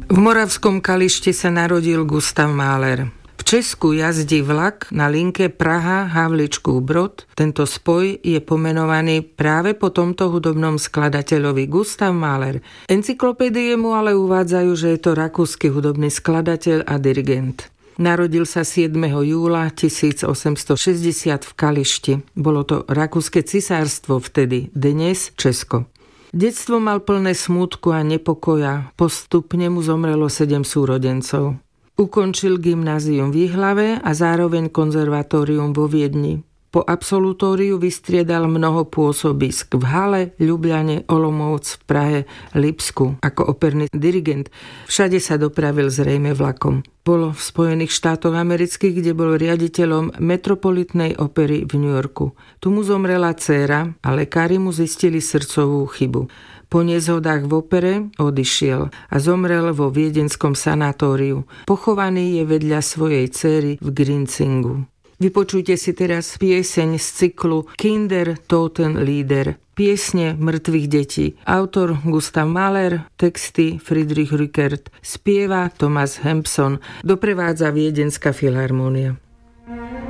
V moravskom Kalište sa narodil Gustav Mahler. V Česku jazdí vlak na linke Praha-Havlíčkův-Brod. Tento spoj je pomenovaný práve po tomto hudobnom skladateľovi Gustav Mahler. Encyklopédie mu ale uvádzajú, že je to rakúsky hudobný skladateľ a dirigent. Narodil sa 7. júla 1860 v Kališti. Bolo to Rakúske cisárstvo vtedy, dnes Česko. Detstvo mal plné smútku a nepokoja. Postupne mu zomrelo 7 súrodencov. Ukončil gymnázium v Jihlave a zároveň konzervatórium vo Viedni. Po absolutóriu vystriedal mnoho pôsobisk v Hale, Ľubľane, Olomouc, v Prahe, Lipsku ako operný dirigent. Všade sa dopravil zrejme vlakom. Bol v Spojených štátoch amerických, kde bol riaditeľom Metropolitnej opery v New Yorku. Tu mu zomrela dcéra a lekári mu zistili srdcovú chybu. Po nezhodách v opere odišiel a zomrel vo viedenskom sanatóriu. Pochovaný je vedľa svojej dcéry v Grinzingu. Vypočujte si teraz pieseň z cyklu Kinder Toten Lieder, piesne mŕtvych detí. Autor Gustav Mahler, texty Friedrich Rückert, spieva Thomas Hempson, doprevádza Viedenská filharmónia.